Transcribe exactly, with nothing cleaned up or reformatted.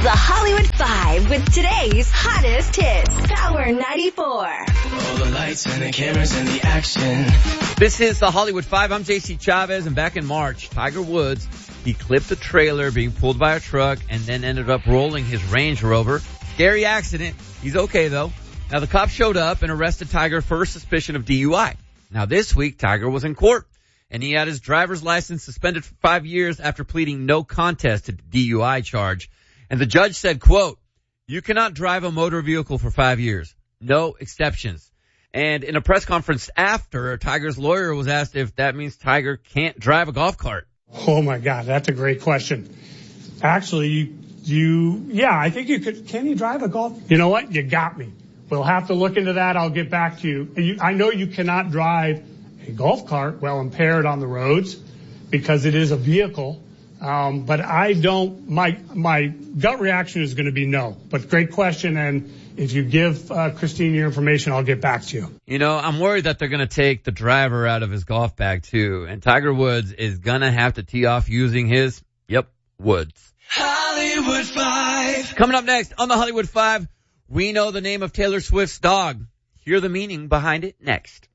the Hollywood Five with today's hottest hits. Power ninety-four. All the lights and the cameras and the action. This is the Hollywood Five. I'm J C Chavez, and back in March, Tiger Woods, he clipped a trailer being pulled by a truck and then ended up rolling his Range Rover. Scary accident. He's okay, though. Now, the cops showed up and arrested Tiger for suspicion of D U I. Now, this week, Tiger was in court, and he had his driver's license suspended for five years after pleading no contest to the D U I charge. And the judge said, quote, "You cannot drive a motor vehicle for five years. No exceptions." And in a press conference after, Tiger's lawyer was asked if that means Tiger can't drive a golf cart. Oh, my God, that's a great question. Actually, you, you, yeah, I think you could. Can you drive a golf? You know what? You got me. We'll have to look into that. I'll get back to you. you I know you cannot drive a golf cart while impaired on the roads because it is a vehicle. Um, but I don't, my, my gut reaction is going to be no. But great question. And if you give uh, Christine your information, I'll get back to you. You know, I'm worried that they're going to take the driver out of his golf bag, too. And Tiger Woods is going to have to tee off using his, yep, woods. Hollywood Five. Coming up next on the Hollywood Five, we know the name of Taylor Swift's dog. Hear the meaning behind it next.